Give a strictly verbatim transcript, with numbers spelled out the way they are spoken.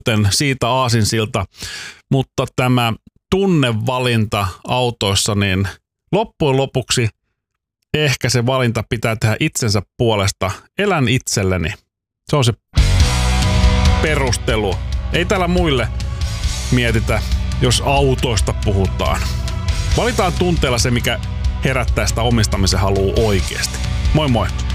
siitä aasinsilta, mutta tämä tunnevalinta autoissa, niin loppujen lopuksi ehkä se valinta pitää tehdä itsensä puolesta. Elän itselleni. Se on se perustelu. Ei täällä muille mietitä, jos autoista puhutaan. Valitaan tunteella se, mikä herättää sitä omistamisen halua oikeasti. Moi moi!